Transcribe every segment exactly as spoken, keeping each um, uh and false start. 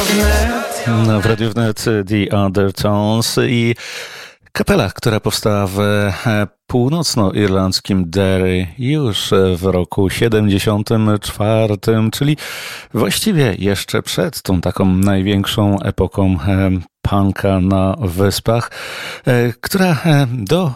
W Radiu Wnet The Undertones i kapela, która powstała w północnoirlandzkim Derry już w roku siedemdziesiątym czwartym, czyli właściwie jeszcze przed tą taką największą epoką punka na Wyspach, która do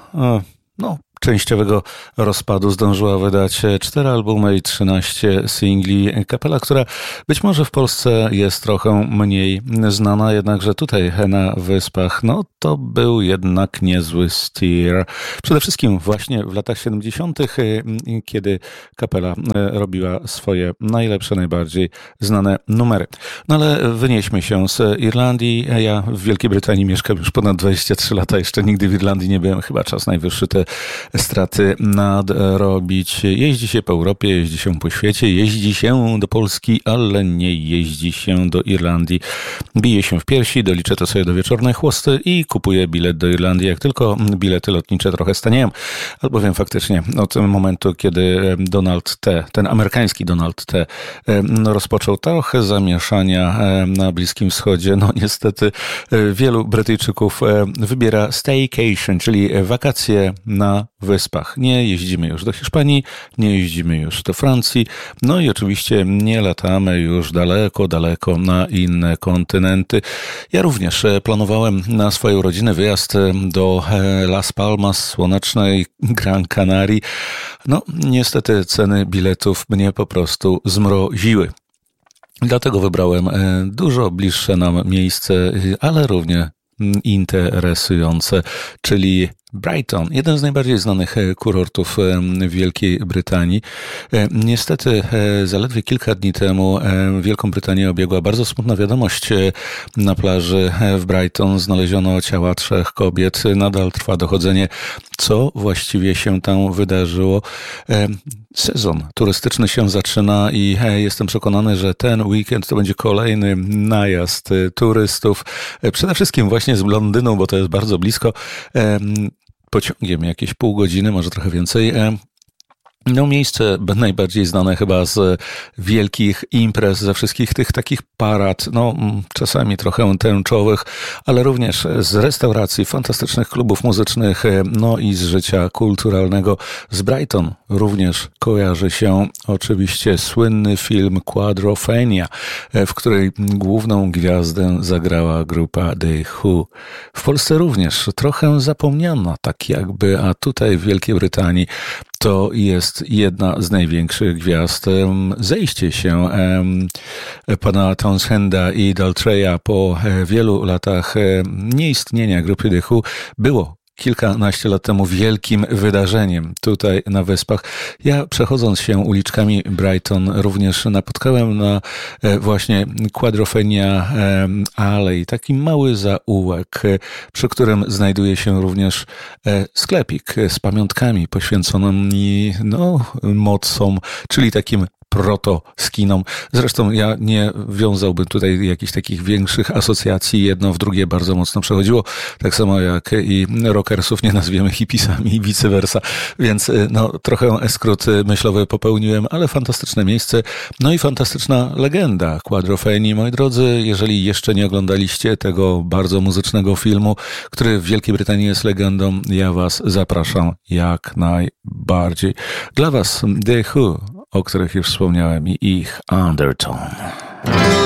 no częściowego rozpadu zdążyła wydać cztery albumy i trzynaście singli. Kapela, która być może w Polsce jest trochę mniej znana, jednakże tutaj na Wyspach, no to był jednak niezły steer. Przede wszystkim właśnie w latach siedemdziesiątych, kiedy kapela robiła swoje najlepsze, najbardziej znane numery. No ale wynieśmy się z Irlandii. Ja w Wielkiej Brytanii mieszkam już ponad dwadzieścia trzy lata, jeszcze nigdy w Irlandii nie byłem, chyba czas najwyższy te straty nadrobić. Jeździ się po Europie, jeździ się po świecie, jeździ się do Polski, ale nie jeździ się do Irlandii. Bije się w piersi, doliczę to sobie do wieczornej chłosty i kupuje bilet do Irlandii, jak tylko bilety lotnicze trochę stanieją. Albowiem faktycznie od momentu, kiedy Donald T., ten amerykański Donald T. rozpoczął trochę zamieszania na Bliskim Wschodzie, no niestety wielu Brytyjczyków wybiera staycation, czyli wakacje na Wyspach. Nie jeździmy już do Hiszpanii, nie jeździmy już do Francji, no i oczywiście nie latamy już daleko, daleko na inne kontynenty. Ja również planowałem na swoje urodziny wyjazd do Las Palmas, słonecznej Gran Canaria. No niestety ceny biletów mnie po prostu zmroziły. Dlatego wybrałem dużo bliższe nam miejsce, ale równie interesujące, czyli Brighton, jeden z najbardziej znanych kurortów Wielkiej Brytanii. Niestety zaledwie kilka dni temu Wielką Brytanię obiegła bardzo smutna wiadomość. Na plaży w Brighton znaleziono ciała trzech kobiet. Nadal trwa dochodzenie, co właściwie się tam wydarzyło. Sezon turystyczny się zaczyna i jestem przekonany, że ten weekend to będzie kolejny najazd turystów. Przede wszystkim właśnie z Londynu, bo to jest bardzo blisko. Pociągiem jakieś pół godziny, może trochę więcej. No miejsce najbardziej znane chyba z wielkich imprez, ze wszystkich tych takich parad, no czasami trochę tęczowych, ale również z restauracji, fantastycznych klubów muzycznych, no i z życia kulturalnego. Z Brighton również kojarzy się oczywiście słynny film Quadrophenia, w której główną gwiazdę zagrała grupa The Who. W Polsce również trochę zapomniana, tak jakby, a tutaj w Wielkiej Brytanii to jest jedna z największych gwiazd. Zejście się pana Townshenda i Daltreya po wielu latach nieistnienia grupy The Who było kilkanaście lat temu wielkim wydarzeniem tutaj na Wyspach. Ja przechodząc się uliczkami Brighton również napotkałem na właśnie Quadrophenia Alley, taki mały zaułek, przy którym znajduje się również sklepik z pamiątkami poświęconymi no, mocom, czyli takim proto-skinom. Zresztą ja nie wiązałbym tutaj jakichś takich większych asocjacji. Jedno w drugie bardzo mocno przechodziło. Tak samo jak i rockersów nie nazwiemy hipisami i vice versa. Więc no trochę skrót myślowy popełniłem, ale fantastyczne miejsce. No i fantastyczna legenda Quadrophenii. Moi drodzy, jeżeli jeszcze nie oglądaliście tego bardzo muzycznego filmu, który w Wielkiej Brytanii jest legendą, ja was zapraszam jak najbardziej. Dla was The Who, o których już wspomniałem, i ich Undertone.